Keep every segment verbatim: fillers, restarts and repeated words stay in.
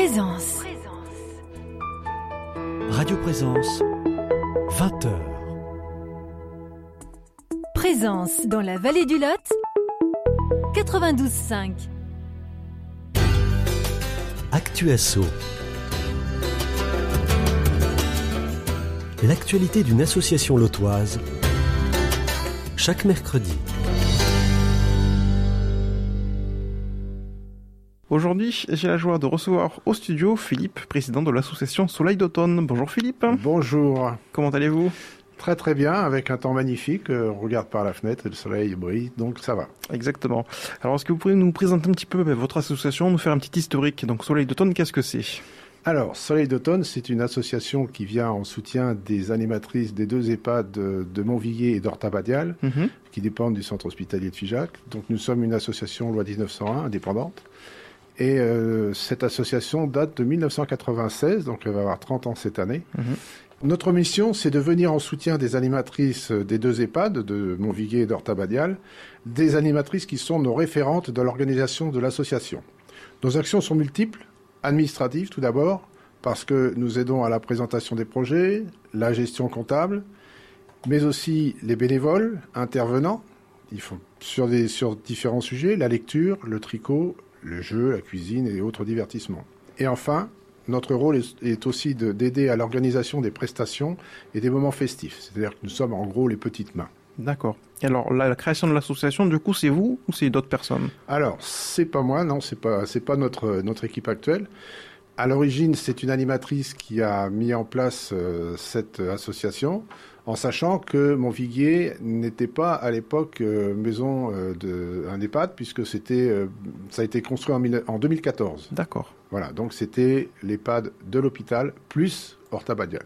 Présence. Radio Présence, vingt heures. Présence dans la vallée du Lot, quatre-vingt-douze virgule cinq. Actuasso. L'actualité d'une association lotoise, chaque mercredi. Aujourd'hui, j'ai la joie de recevoir au studio Philippe, président de l'association Soleil d'automne. Bonjour Philippe. Bonjour. Comment allez-vous ? Très très bien, avec un temps magnifique. On regarde par la fenêtre et le soleil brille, donc ça va. Exactement. Alors, est-ce que vous pouvez nous présenter un petit peu votre association, nous faire un petit historique ? Donc, Soleil d'automne, qu'est-ce que c'est ? Alors, Soleil d'automne, c'est une association qui vient en soutien des animatrices des deux EHPAD de, de Montvilliers et d'Horta-Badial, mmh. qui dépendent du centre hospitalier de Figeac. Donc, nous sommes une association loi dix-neuf cent un, indépendante. Et euh, cette association date de mille neuf cent quatre-vingt-seize, donc elle va avoir trente ans cette année. Mmh. Notre mission, c'est de venir en soutien des animatrices des deux EHPAD, de Montvilliers et d'Horta-Badial, des animatrices qui sont nos référentes dans l'organisation de l'association. Nos actions sont multiples, administratives tout d'abord, parce que nous aidons à la présentation des projets, la gestion comptable, mais aussi les bénévoles intervenants, ils font sur, des, sur différents sujets, la lecture, le tricot, le jeu, la cuisine et autres divertissements. Et enfin, notre rôle est, est aussi de, d'aider à l'organisation des prestations et des moments festifs. C'est-à-dire que nous sommes en gros les petites mains. D'accord. Et alors, la, la création de l'association, du coup, c'est vous ou c'est d'autres personnes ? Alors, c'est pas moi, non, c'est pas, c'est pas notre, notre équipe actuelle. À l'origine, c'est une animatrice qui a mis en place euh, cette association, en sachant que Montvilliers n'était pas à l'époque euh, maison euh, de un EHPAD, puisque c'était, euh, ça a été construit en, en deux mille quatorze. D'accord. Voilà, donc c'était l'EHPAD de l'hôpital plus Horta-Badial.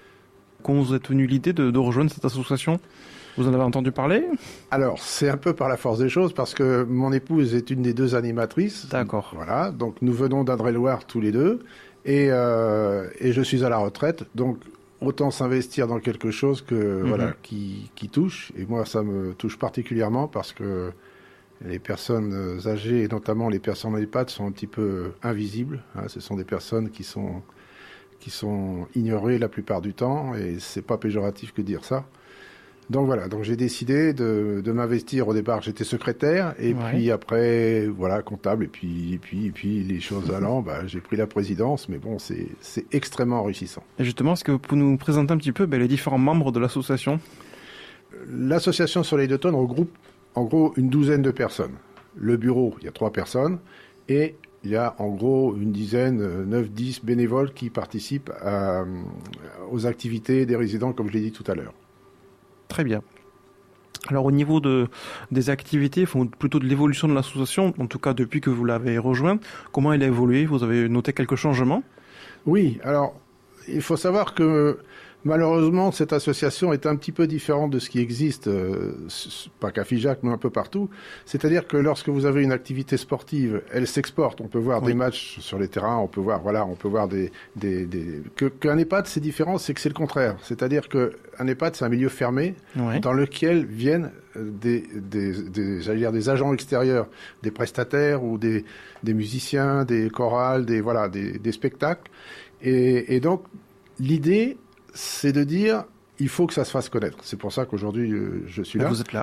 Quand vous êtes venu l'idée de, de rejoindre cette association ? Vous en avez entendu parler ? Alors, c'est un peu par la force des choses, parce que mon épouse est une des deux animatrices. D'accord. Voilà, donc nous venons d'Indre-et-Loire tous les deux, et, euh, et je suis à la retraite, donc autant s'investir dans quelque chose que mm-hmm. voilà qui, qui touche. Et moi, ça me touche particulièrement, parce que les personnes âgées, et notamment les personnes en EHPAD, sont un petit peu invisibles. Hein, ce sont des personnes qui sont, qui sont ignorées la plupart du temps, et c'est pas péjoratif que de dire ça. Donc voilà, donc j'ai décidé de, de m'investir. Au départ, j'étais secrétaire, et ouais. puis après, voilà, comptable, et puis, et puis, et puis les choses allant, bah, j'ai pris la présidence, mais bon, c'est, c'est extrêmement enrichissant. Et justement, est-ce que vous pouvez nous présenter un petit peu ben, les différents membres de l'association ? L'association Soleil d'automne regroupe en gros une douzaine de personnes. Le bureau, il y a trois personnes, et il y a en gros une dizaine, neuf, dix bénévoles qui participent à, aux activités des résidents, comme je l'ai dit tout à l'heure. Très bien. Alors au niveau de, des activités, plutôt de l'évolution de l'association, en tout cas depuis que vous l'avez rejointe, comment elle a évolué ? Vous avez noté quelques changements ? Oui, alors il faut savoir que malheureusement cette association est un petit peu différente de ce qui existe, euh, pas qu'à Figeac, mais un peu partout. C'est-à-dire que lorsque vous avez une activité sportive, elle s'exporte. On peut voir oui. des matchs sur les terrains, on peut voir, voilà, on peut voir des, des, des... Que, qu'un EHPAD, c'est différent, c'est que c'est le contraire. C'est-à-dire que un EHPAD, c'est un milieu fermé oui. dans lequel viennent des, des, des, j'allais dire des agents extérieurs, des prestataires ou des, des musiciens, des chorales, des voilà, des, des spectacles. Et, et donc l'idée, c'est de dire, il faut que ça se fasse connaître. C'est pour ça qu'aujourd'hui, euh, je suis là. Vous êtes là.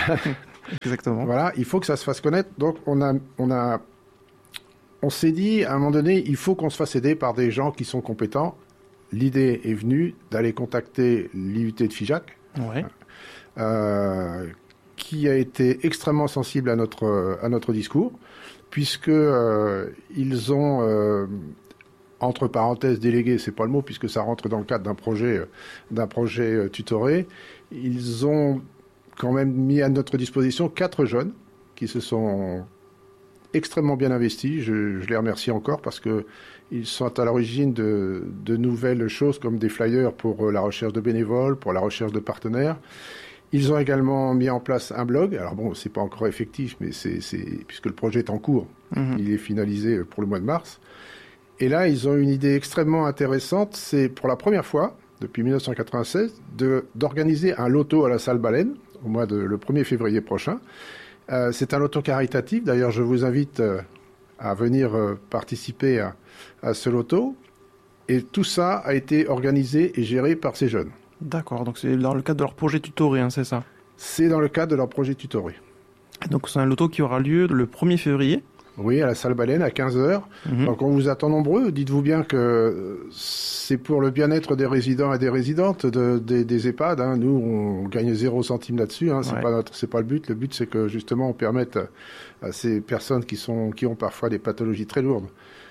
Exactement. Voilà, il faut que ça se fasse connaître. Donc, on a, on a, on s'est dit, à un moment donné, il faut qu'on se fasse aider par des gens qui sont compétents. L'idée est venue d'aller contacter l'I U T de Figeac, ouais. euh, qui a été extrêmement sensible à notre, à notre discours, puisque euh, ils ont... Euh, entre parenthèses délégués, c'est pas le mot puisque ça rentre dans le cadre d'un projet, d'un projet tutoré. Ils ont quand même mis à notre disposition quatre jeunes qui se sont extrêmement bien investis. Je, je les remercie encore parce que ils sont à l'origine de, de nouvelles choses comme des flyers pour la recherche de bénévoles, pour la recherche de partenaires. Ils ont également mis en place un blog. Alors bon, c'est pas encore effectif, mais c'est, c'est puisque le projet est en cours, mmh. il est finalisé pour le mois de mars. Et là, ils ont une idée extrêmement intéressante. C'est pour la première fois, depuis mille neuf cent quatre-vingt-seize, de, d'organiser un loto à la Salle Baleine, au mois de, le premier février prochain. Euh, c'est un loto caritatif. D'ailleurs, je vous invite euh, à venir euh, participer à, à ce loto. Et tout ça a été organisé et géré par ces jeunes. D'accord, donc c'est dans le cadre de leur projet tutoré, hein, c'est ça? C'est dans le cadre de leur projet tutoré. Donc c'est un loto qui aura lieu le premier février. Oui, à la salle Baleine, à quinze heures. Mmh. Donc on vous attend nombreux. Dites-vous bien que c'est pour le bien-être des résidents et des résidentes de, de, des EHPAD. Hein. Nous, on gagne zéro centime là-dessus. Hein. C'est ouais. pas notre, c'est pas le but. Le but, c'est que justement, on permette à ces personnes qui sont, qui ont parfois des pathologies très lourdes,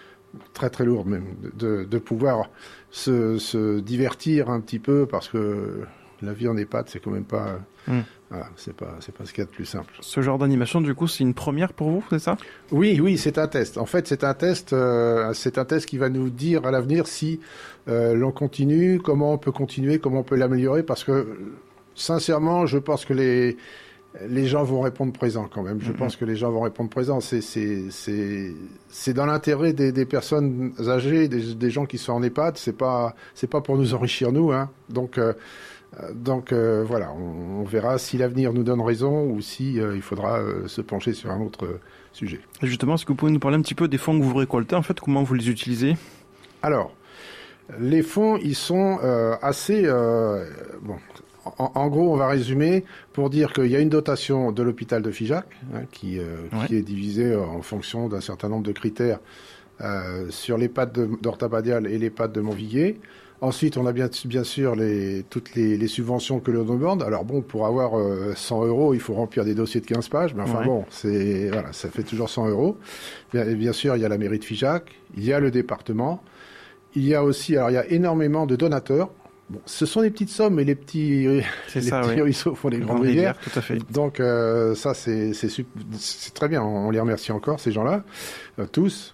très très lourdes même, de, de pouvoir se, se divertir un petit peu, parce que la vie en EHPAD, c'est quand même pas... Mmh. Voilà, c'est pas, c'est pas ce qu'il y a de plus simple. Ce genre d'animation, du coup, c'est une première pour vous, c'est ça? Oui, oui, c'est un test. En fait, c'est un test, euh, c'est un test qui va nous dire à l'avenir si euh, l'on continue, comment on peut continuer, comment on peut l'améliorer, parce que, sincèrement, je pense que les, les gens vont répondre présent quand même. Je mm-hmm. pense que les gens vont répondre présent. C'est, c'est, c'est, c'est dans l'intérêt des, des personnes âgées, des, des gens qui sont en EHPAD. C'est pas, c'est pas pour nous enrichir, nous, hein. Donc, euh, Donc euh, voilà, on, on verra si l'avenir nous donne raison ou si euh, il faudra euh, se pencher sur un autre euh, sujet. Et justement, est-ce que vous pouvez nous parler un petit peu des fonds que vous récoltez, en fait, comment vous les utilisez? Alors, les fonds, ils sont euh, assez... Euh, bon, en, en gros, on va résumer pour dire qu'il y a une dotation de l'hôpital de Figeac, hein, qui, euh, ouais. qui est divisée en fonction d'un certain nombre de critères euh, sur l'EHPAD d'Ortabadial et l'EHPAD de Montviguier. Ensuite, on a bien, bien sûr les, toutes les, les subventions que l'on demande. Alors bon, pour avoir euh, cent euros, il faut remplir des dossiers de quinze pages. Mais enfin ouais. bon, c'est, voilà, ça fait toujours cent euros. Bien, et bien sûr, il y a la mairie de Figeac, il y a le département. Il y a aussi, alors il y a énormément de donateurs. Bon, ce sont des petites sommes, mais les petits, c'est les ça, petits oui. ruisseaux font les grandes rivières. rivières. Tout à fait. Donc euh, ça, c'est, c'est, c'est très bien. On les remercie encore, ces gens-là, euh, tous.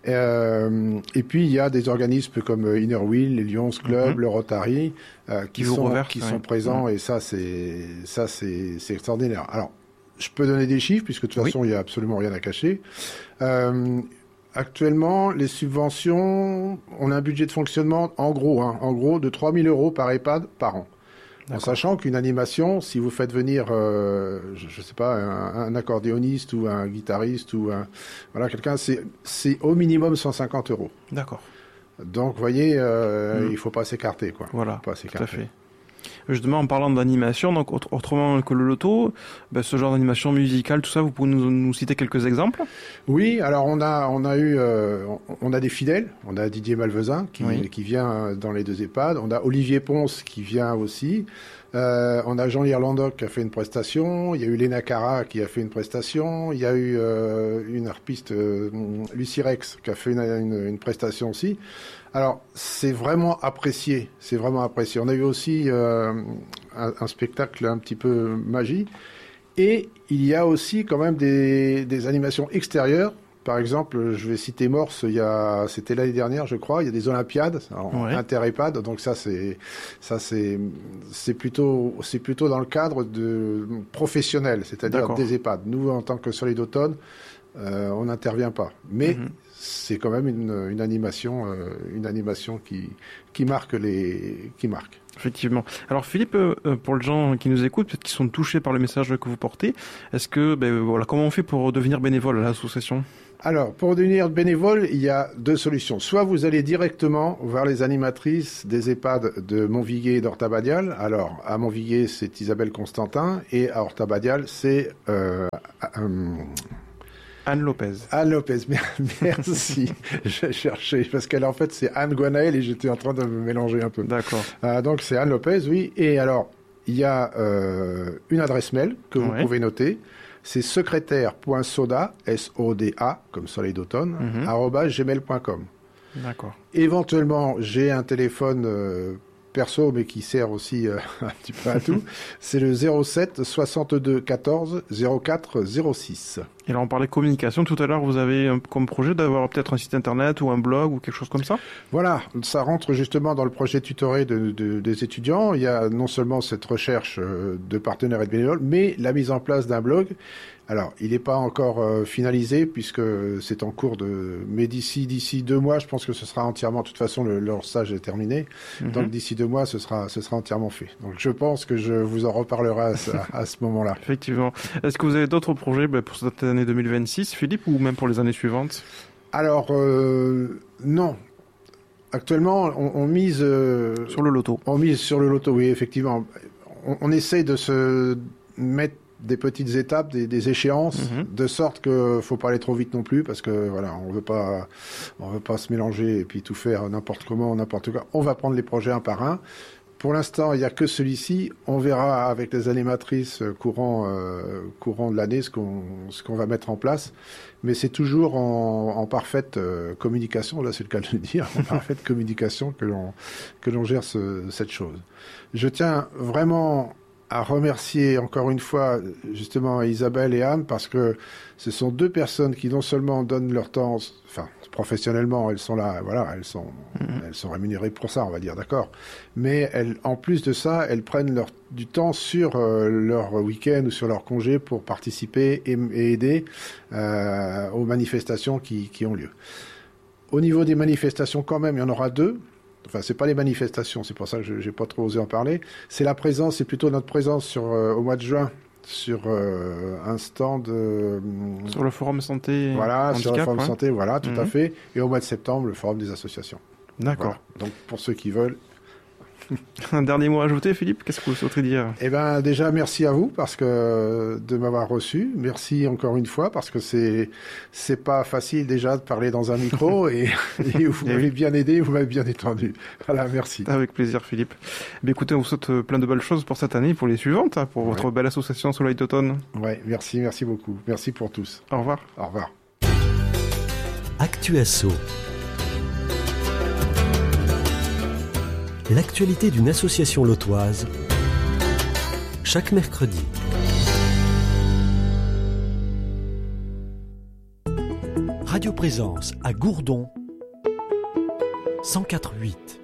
Euh, et puis il y a des organismes comme Innerwheel, les Lions Club, mm-hmm. le Rotary, euh, qui sont revers, qui ouais. sont présents ouais. et ça c'est ça c'est c'est extraordinaire. Alors je peux donner des chiffres puisque de toute façon oui. il y a absolument rien à cacher. Euh, actuellement les subventions, on a un budget de fonctionnement en gros hein, en gros de trois mille euros par EHPAD par an. D'accord. En sachant qu'une animation, si vous faites venir, euh, je, je sais pas, un, un accordéoniste ou un guitariste ou un, voilà, quelqu'un, c'est, c'est au minimum cent cinquante euros. D'accord. Donc, vous voyez, euh, mmh. il faut pas s'écarter, quoi. Voilà. Pas s'écarter. Tout à fait. Justement, en parlant d'animation, donc autrement que le loto, ben, ce genre d'animation musicale, tout ça, vous pouvez nous, nous citer quelques exemples? Oui, alors on a on a eu euh, on a des fidèles, on a Didier Malvezin qui oui. qui vient dans les deux EHPAD, on a Olivier Ponce qui vient aussi, euh, on a Jean-Lire Landoc qui a fait une prestation, il y a eu Léna Cara qui a fait une prestation, il y a eu euh, une harpiste euh, Lucie Rex qui a fait une, une, une prestation aussi. Alors, c'est vraiment apprécié, c'est vraiment apprécié. On a eu aussi euh, un, un spectacle un petit peu magie. Et il y a aussi quand même des, des animations extérieures. Par exemple, je vais citer Morse, il y a, c'était l'année dernière, je crois, il y a des Olympiades, ouais. inter-EHPAD, donc ça c'est, ça c'est, c'est plutôt, c'est plutôt dans le cadre de professionnel, c'est-à-dire D'accord. des EHPAD. Nous, en tant que Soleil d'automne, euh, on n'intervient pas. Mais mm-hmm. c'est quand même une, une animation, euh, une animation qui, qui marque les, qui marque. Effectivement. Alors Philippe, euh, pour les gens qui nous écoutent, peut-être qui sont touchés par le message que vous portez, est-ce que, ben voilà, comment on fait pour devenir bénévole à l'association? Alors, pour devenir bénévole, il y a deux solutions. Soit vous allez directement vers les animatrices des EHPAD de Montviguier et d'Ortabadial. Alors, à Montviguier, c'est Isabelle Constantin, et à Ortabadial, c'est euh, euh, Anne Lopez. Anne Lopez, merci. J'ai cherché, parce qu'elle, en fait, c'est Anne Guanaël, et j'étais en train de me mélanger un peu. D'accord. Euh, donc, c'est Anne Lopez, oui. Et alors, il y a euh, une adresse mail que vous ouais. pouvez noter. C'est secrétaire.soda, S O D A, comme soleil d'automne, mm-hmm. arobase gmail point com. D'accord. Éventuellement, j'ai un téléphone euh, perso, mais qui sert aussi euh, un petit peu à tout. C'est le zéro sept soixante-deux quatorze zéro quatre zéro six. Et là, on parlait de communication. Tout à l'heure, vous avez comme projet d'avoir peut-être un site internet ou un blog ou quelque chose comme ça? Voilà, ça rentre justement dans le projet tutoré de, de, des étudiants. Il y a non seulement cette recherche de partenaires et de bénévoles, mais la mise en place d'un blog Alors, il n'est pas encore euh, finalisé puisque c'est en cours de... Mais d'ici d'ici deux mois, je pense que ce sera entièrement... De toute façon, le, leur stage est terminé. Mm-hmm. Donc, d'ici deux mois, ce sera, ce sera entièrement fait. Donc, je pense que je vous en reparlerai à, à, à ce moment-là. Effectivement. Est-ce que vous avez d'autres projets bah, pour cette année deux mille vingt-six, Philippe, ou même pour les années suivantes? Alors, euh, non. Actuellement, on, on mise... Euh, sur le loto. On mise sur le loto, oui, effectivement. On, on essaye de se mettre des petites étapes, des, des échéances, mm-hmm. de sorte que faut pas aller trop vite non plus, parce que voilà, on veut pas, on veut pas se mélanger et puis tout faire n'importe comment, n'importe quoi. On va prendre les projets un par un. Pour l'instant, il n'y a que celui-ci. On verra avec les animatrices courant, euh, courant de l'année ce qu'on, ce qu'on va mettre en place. Mais c'est toujours en, en parfaite euh, communication, là c'est le cas de le dire, en parfaite communication que l'on, que l'on gère ce, cette chose. Je tiens vraiment à remercier encore une fois justement Isabelle et Anne, parce que ce sont deux personnes qui non seulement donnent leur temps, enfin professionnellement elles sont là, voilà, elles sont, mmh. elles sont rémunérées pour ça, on va dire, d'accord. Mais elles, en plus de ça, elles prennent leur, du temps sur euh, leur week-end ou sur leur congé pour participer et, et aider euh, aux manifestations qui, qui ont lieu. Au niveau des manifestations, quand même, il y en aura deux. Enfin, c'est pas les manifestations, c'est pour ça que je n'ai pas trop osé en parler. C'est la présence, c'est plutôt notre présence sur, euh, au mois de juin sur euh, un stand... Euh, sur le forum santé Voilà, handicap, sur le forum ouais. santé, voilà, tout mmh. à fait. Et au mois de septembre, le forum des associations. D'accord. Voilà. Donc, pour ceux qui veulent... Un dernier mot à ajouter, Philippe? Qu'est-ce que vous souhaiterez dire? Eh ben, déjà, merci à vous parce que de m'avoir reçu. Merci encore une fois parce que c'est c'est pas facile déjà de parler dans un micro et, et vous m'avez oui. bien aidé, vous m'avez bien détendu. Voilà, merci. Avec plaisir, Philippe. Mais écoutez, on vous souhaite plein de belles choses pour cette année et pour les suivantes, hein, pour ouais. votre belle association Soleil d'automne. Ouais, merci, merci beaucoup. Merci pour tous. Au revoir. Au revoir. Actuasso. L'actualité d'une association lotoise, chaque mercredi. Radio Présence à Gourdon, cent quatre virgule huit.